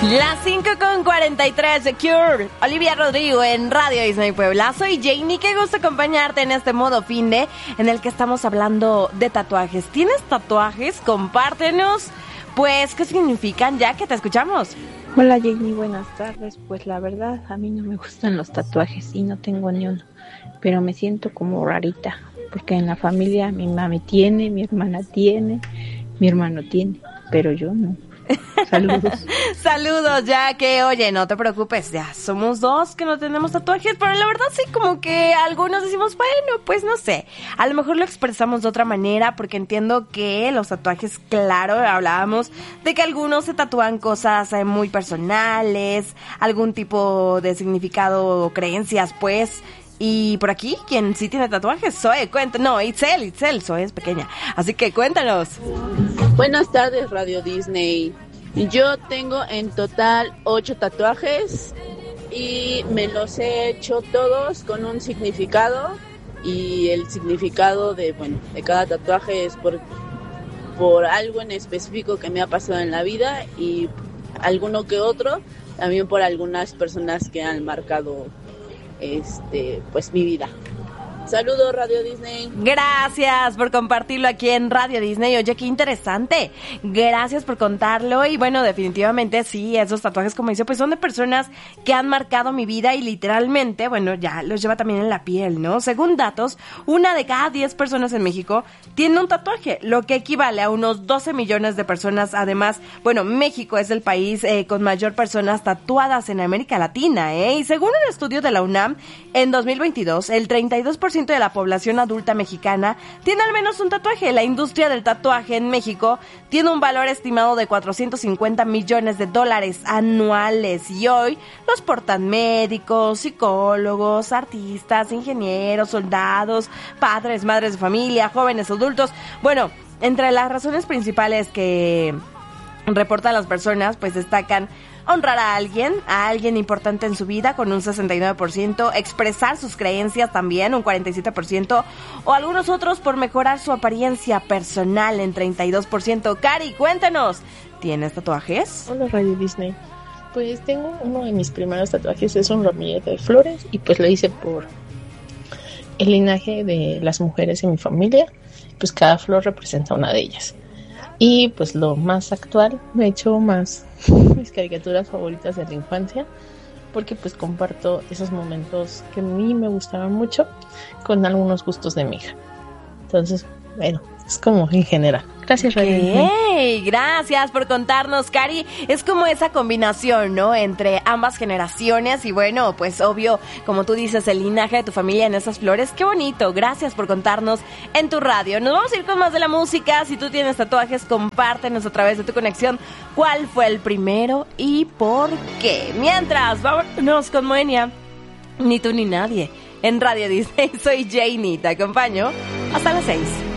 Las 5:43 de Cure, Olivia Rodrigo en Radio Disney Puebla. Soy Janie, qué gusto acompañarte en este modo finde en el que estamos hablando de tatuajes. ¿Tienes tatuajes? Compártenos, pues, ¿qué significan ya que te escuchamos? Hola Janie, buenas tardes. Pues la verdad, a mí no me gustan los tatuajes y no tengo ni uno, pero me siento como rarita, porque en la familia mi mami tiene, mi hermana tiene, mi hermano tiene, pero yo no. Saludos. Saludos, ya que, oye, no te preocupes, ya somos dos que no tenemos tatuajes, pero la verdad sí, como que algunos decimos, bueno, pues no sé, a lo mejor lo expresamos de otra manera, porque entiendo que los tatuajes, claro, hablábamos de que algunos se tatúan cosas muy personales, algún tipo de significado o creencias, pues. Y por aquí, ¿quién sí tiene tatuajes? Zoe, no, Itzel, Zoe es pequeña. Así que cuéntanos. Buenas tardes, Radio Disney. Yo tengo en total 8 tatuajes y me los he hecho todos con un significado. Y el significado de cada tatuaje es por algo en específico que me ha pasado en la vida, y alguno que otro también por algunas personas que han marcado pues mi vida. Saludos, Radio Disney. Gracias por compartirlo aquí en Radio Disney. Oye, qué interesante. Gracias por contarlo. Y bueno, definitivamente sí, esos tatuajes, como dice, pues son de personas que han marcado mi vida y literalmente, bueno, ya los lleva también en la piel, ¿no? Según datos, 1 de cada 10 personas en México tiene un tatuaje, lo que equivale a unos 12 millones de personas. Además, bueno, México es el país con mayor personas tatuadas en América Latina, ¿eh? Y según un estudio de la UNAM, en 2022, el 32% de la población adulta mexicana tiene al menos un tatuaje. La industria del tatuaje en México tiene un valor estimado de $450 millones anuales, y hoy los portan médicos, psicólogos, artistas, ingenieros, soldados, padres, madres de familia, jóvenes, adultos. Bueno, entre las razones principales que reportan las personas, pues destacan honrar a alguien importante en su vida con un 69%, expresar sus creencias también un 47%, o algunos otros por mejorar su apariencia personal en 32%. Cari, cuéntanos, ¿tienes tatuajes? Hola Radio Disney. Pues tengo uno de mis primeros tatuajes, es un ramillete de flores, y pues lo hice por el linaje de las mujeres en mi familia. Pues cada flor representa una de ellas. Y pues lo más actual, me he hecho más mis caricaturas favoritas de la infancia, porque pues comparto esos momentos que a mí me gustaban mucho con algunos gustos de mi hija. Entonces, bueno, es como en general. Gracias, Radio. Gracias por contarnos, Cari. Es como esa combinación, ¿no?, entre ambas generaciones. Y bueno, pues obvio, como tú dices, el linaje de tu familia en esas flores. Qué bonito. Gracias por contarnos en tu radio. Nos vamos a ir con más de la música. Si tú tienes tatuajes, compártenos a través de tu conexión cuál fue el primero y por qué. Mientras, vámonos con Moenia. Ni tú ni nadie. En Radio Disney soy Janie. Te acompaño hasta las 6.